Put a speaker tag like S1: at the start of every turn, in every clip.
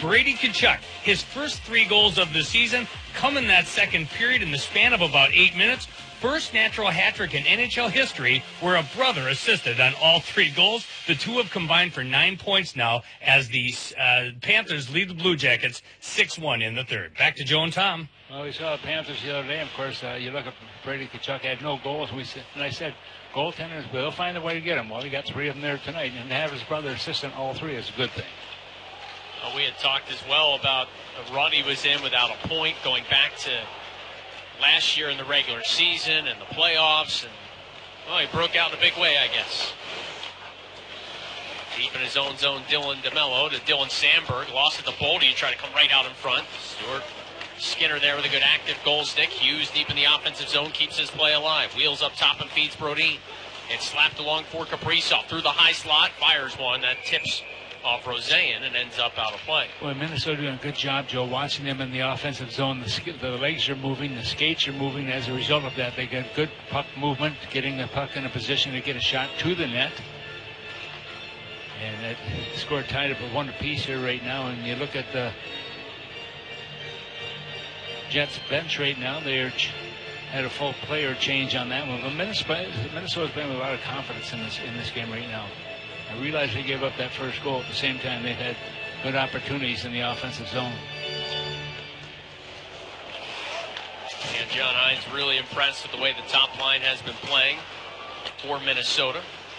S1: Brady Tkachuk. His first 3 goals of the season come in that second period in the span of about 8 minutes. First natural hat trick in NHL history where a brother assisted on all 3 goals. The two have combined for 9 points now as the Panthers lead the Blue Jackets 6-1 in the third. Back to Joe and Tom.
S2: Well, we saw the Panthers the other day. Of course, you look at Brady Tkachuk had no goals. And I said, goaltenders, they'll find a way to get him. Well, he got 3 of them there tonight. And to have his brother assist on all 3 is a good thing.
S3: We had talked as well about a run he was in without a point going back to last year in the regular season and the playoffs. And, well, he broke out in a big way, I guess. Deep in his own zone, Dylan DeMello to Dylan Sandberg. Lost at the Boldy to try to come right out in front. Stuart Skinner there with a good active goal stick. Hughes deep in the offensive zone keeps his play alive. Wheels up top and feeds Brodin. It's slapped along for Kaprizov through the high slot. Fires one that tips off Roseanne and ends up out of play.
S2: Well, Minnesota doing a good job, Joe, watching them in the offensive zone. The legs are moving, the skates are moving. As a result of that, they get good puck movement, getting the puck in a position to get a shot to the net. And that score tied up at 1 apiece here right now. And you look at the Jets bench right now, they had a full player change on that one. But Minnesota's playing with a lot of confidence in this game right now. I realize they gave up that first goal. At the same time, they've had good opportunities in the offensive zone.
S3: And John Hines really impressed with the way the top line has been playing for Minnesota.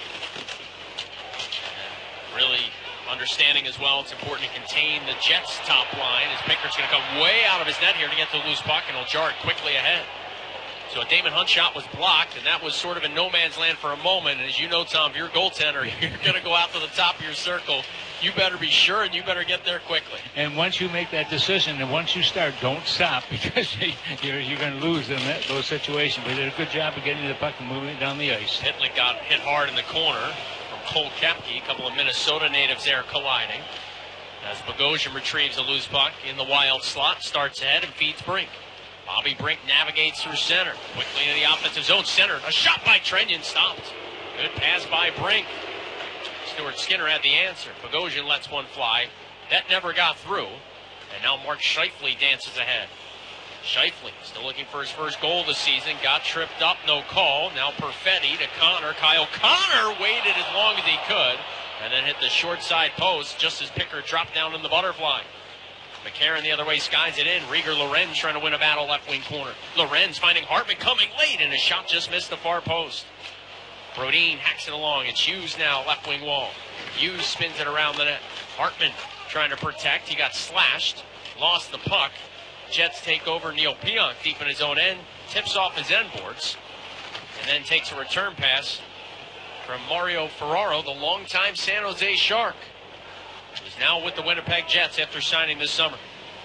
S3: And really understanding as well it's important to contain the Jets' top line as Pickard's going to come way out of his net here to get the loose puck, and he'll jar it quickly ahead. So a Damon Hunt shot was blocked, and that was sort of in no man's land for a moment. And as you know, Tom, if you're a goaltender, you're going to go out to the top of your circle. You better be sure, and you better get there quickly.
S2: And once you make that decision, and once you start, don't stop, because you're going to lose in those situations. But they did a good job of getting the puck and moving it down the ice.
S3: Hitler got hit hard in the corner from Cole Koepke. A couple of Minnesota natives there colliding. As Bogosian retrieves a loose puck in the wild slot, starts ahead and feeds Brink. Bobby Brink navigates through center. Quickly into the offensive zone. Center. A shot by Trenyon stopped. Good pass by Brink. Stuart Skinner had the answer. Bogosian lets one fly. That never got through. And now Mark Scheifele dances ahead. Scheifele still looking for his first goal this season. Got tripped up. No call. Now Perfetti to Connor. Kyle Connor waited as long as he could. And then hit the short side post just as Pickard dropped down in the butterfly. McCarron the other way skies it in. Rieger Lorenz trying to win a battle left wing corner. Lorenz finding Hartman coming late, and his shot just missed the far post. Brodin hacks it along. It's Hughes now, left wing wall. Hughes spins it around the net. Hartman trying to protect. He got slashed. Lost the puck. Jets take over. Neil Pionk deep in his own end. Tips off his end boards. And then takes a return pass from Mario Ferraro, the longtime San Jose Shark. He's now with the Winnipeg Jets after signing this summer.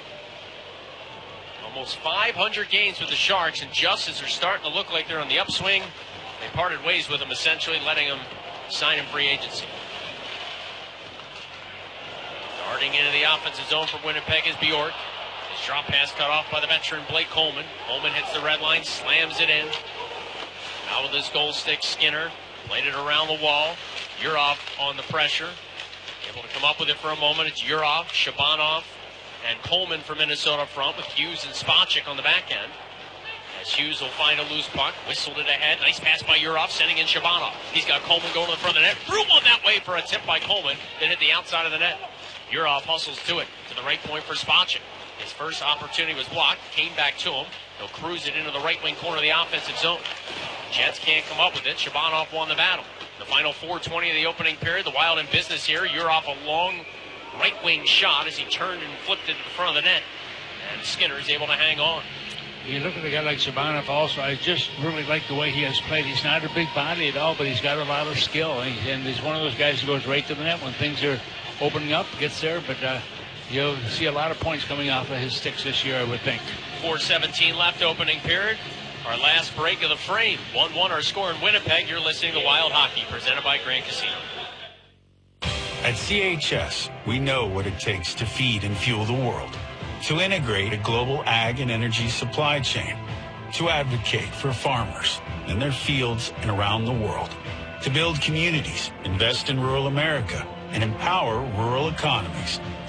S3: Almost 500 games with the Sharks, and just as they're starting to look like they're on the upswing, they parted ways with him, essentially letting him sign in free agency. Darting into the offensive zone for Winnipeg is Bjork. His drop pass cut off by the veteran Blake Coleman. Coleman hits the red line, slams it in. Now with his goal stick, Skinner played it around the wall. Yurov on the pressure. Able to come up with it for a moment. It's Yurov, Shabanov, and Coleman for Minnesota front with Hughes and Spacek on the back end. As Hughes will find a loose puck, whistled it ahead. Nice pass by Yurov, sending in Shabanov. He's got Coleman going to the front of the net. Threw one that way for a tip by Coleman, then hit the outside of the net. Yurov hustles to it, to the right point for Spacek. His first opportunity was blocked, came back to him. He'll cruise it into the right wing corner of the offensive zone. Jets can't come up with it. Shabanov won the battle. The final 4:20 of the opening period. The Wild in business here. Yurov a long right wing shot as he turned and flipped it to the front of the net. And Skinner is able to hang on.
S2: You look at a guy like Shabanov also. I just really like the way he has played. He's not a big body at all, but he's got a lot of skill. And he's one of those guys who goes right to the net when things are opening up, gets there. But you'll see a lot of points coming off of his sticks this year, I would think.
S3: 4:17 left, opening period. Our last break of the frame. 1-1 our score in Winnipeg. You're listening to Wild Hockey, presented by Grand Casino.
S4: At CHS, we know what it takes to feed and fuel the world, to integrate a global ag and energy supply chain, to advocate for farmers in their fields and around the world, to build communities, invest in rural America, and empower rural economies.